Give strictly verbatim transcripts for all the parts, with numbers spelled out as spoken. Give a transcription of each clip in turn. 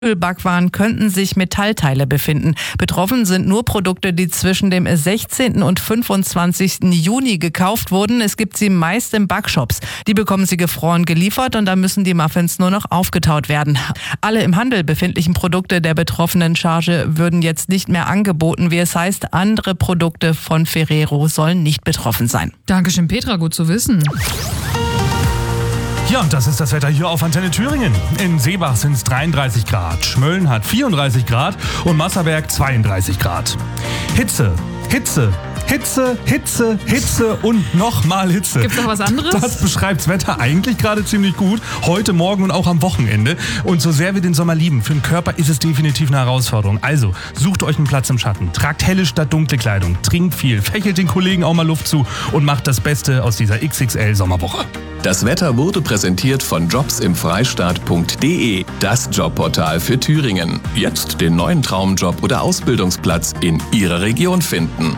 Backwaren könnten sich Metallteile befinden. Betroffen sind nur Produkte, die zwischen dem sechzehnten und fünfundzwanzigsten Juni gekauft wurden. Es gibt sie meist in Backshops. Die bekommen sie gefroren geliefert und da müssen die Muffins nur noch aufgetaut werden. Alle im Handel befindlichen Produkte der betroffenen Charge würden jetzt nicht mehr angeboten. Wie es heißt, andere Produkte von Ferrero sollen nicht betroffen sein. Dankeschön, Petra, gut zu wissen. Ja, und das ist das Wetter hier auf Antenne Thüringen. In Seebach sind es dreiunddreißig Grad, Schmölln hat vierunddreißig Grad und Masserberg zweiunddreißig Grad. Hitze, Hitze, Hitze, Hitze, Hitze und nochmal Hitze. Gibt's noch was anderes? Das beschreibt das Wetter eigentlich gerade ziemlich gut. Heute, morgen und auch am Wochenende. Und so sehr wir den Sommer lieben, für den Körper ist es definitiv eine Herausforderung. Also, sucht euch einen Platz im Schatten. Tragt helle statt dunkle Kleidung. Trinkt viel. Fächelt den Kollegen auch mal Luft zu und macht das Beste aus dieser X X L-Sommerwoche. Das Wetter wurde präsentiert von jobs im freistaat punkt de, das Jobportal für Thüringen. Jetzt den neuen Traumjob oder Ausbildungsplatz in Ihrer Region finden.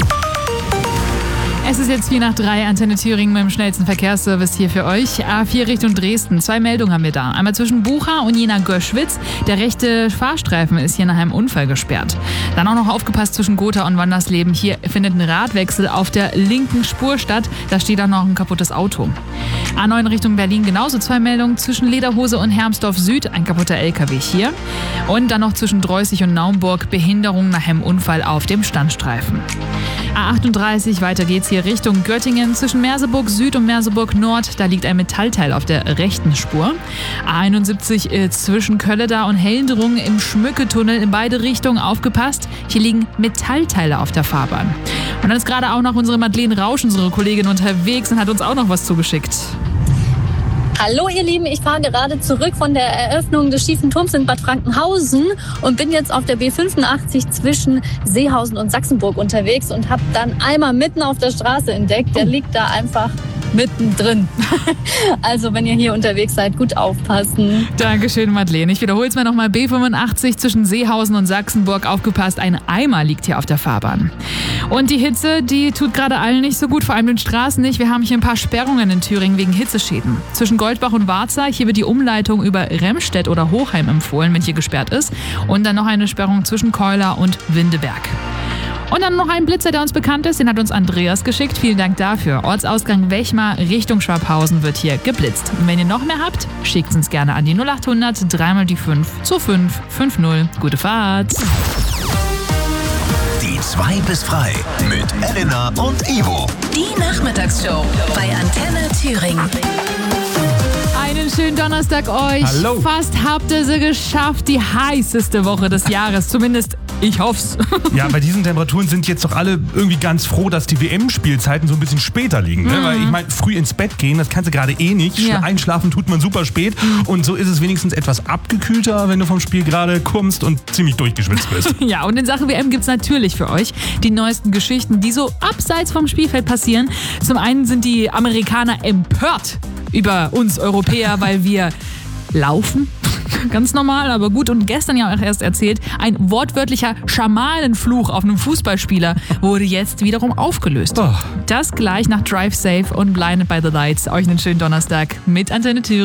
Es ist jetzt vier nach drei, Antenne Thüringen mit dem schnellsten Verkehrsservice hier für euch. A vier Richtung Dresden. Zwei Meldungen haben wir da. Einmal zwischen Bucha und Jena-Göschwitz. Der rechte Fahrstreifen ist hier nach einem Unfall gesperrt. Dann auch noch aufgepasst zwischen Gotha und Wandersleben. Hier findet ein Radwechsel auf der linken Spur statt. Da steht auch noch ein kaputtes Auto. A neun Richtung Berlin genauso. Zwei Meldungen zwischen Lederhose und Hermsdorf Süd. Ein kaputter L K W hier. Und dann noch zwischen Dreußig und Naumburg. Behinderung nach einem Unfall auf dem Standstreifen. A achtunddreißig, weiter geht's hier Richtung Göttingen. Zwischen Merseburg Süd und Merseburg Nord, da liegt ein Metallteil auf der rechten Spur. A einundsiebzig äh, zwischen Kölleda und Hellendrung im Schmücketunnel in beide Richtungen aufgepasst. Hier liegen Metallteile auf der Fahrbahn. Und dann ist gerade auch noch unsere Madeleine Rausch, unsere Kollegin, unterwegs und hat uns auch noch was zugeschickt. Hallo ihr Lieben, ich fahre gerade zurück von der Eröffnung des Schiefen Turms in Bad Frankenhausen und bin jetzt auf der B fünfundachtzig zwischen Seehausen und Sachsenburg unterwegs und habe dann einmal mitten auf der Straße entdeckt. Der liegt da einfach mittendrin. Also wenn ihr hier unterwegs seid, gut aufpassen. Dankeschön, Madeleine. Ich wiederhole es mir nochmal. B fünfundachtzig zwischen Seehausen und Sachsenburg. Aufgepasst, ein Eimer liegt hier auf der Fahrbahn. Und die Hitze, die tut gerade allen nicht so gut, vor allem den Straßen nicht. Wir haben hier ein paar Sperrungen in Thüringen wegen Hitzeschäden. Zwischen Goldbach und Warza, hier wird die Umleitung über Remstedt oder Hochheim empfohlen, wenn hier gesperrt ist. Und dann noch eine Sperrung zwischen Keuler und Windeberg. Und dann noch ein Blitzer, der uns bekannt ist, den hat uns Andreas geschickt. Vielen Dank dafür. Ortsausgang Wechmar Richtung Schwabhausen wird hier geblitzt. Und wenn ihr noch mehr habt, schickt es uns gerne an die null acht hundert dreimal die fünf zu fünf fünf null. Gute Fahrt! Die zwei bis frei mit Elena und Ivo. Die Nachmittagsshow bei Antenne Thüringen. Einen schönen Donnerstag euch. Hallo. Fast habt ihr sie geschafft. Die heißeste Woche des Jahres. Zumindest ich hoff's. Ja, bei diesen Temperaturen sind jetzt doch alle irgendwie ganz froh, dass die W M-Spielzeiten so ein bisschen später liegen. Ne? Mhm. Weil ich meine, früh ins Bett gehen, das kannst du gerade eh nicht. Ja. Einschlafen tut man super spät. Und so ist es wenigstens etwas abgekühlter, wenn du vom Spiel gerade kommst und ziemlich durchgeschwitzt bist. Ja, und in Sachen W M gibt's natürlich für euch die neuesten Geschichten, die so abseits vom Spielfeld passieren. Zum einen sind die Amerikaner empört über uns Europäer, weil wir laufen. Ganz normal, aber gut. Und gestern ja auch erst erzählt, ein wortwörtlicher Schamanenfluch auf einem Fußballspieler wurde jetzt wiederum aufgelöst. Oh. Das gleich nach Drive Safe und Blinded by the Lights. Euch einen schönen Donnerstag mit Antenne Thüringen.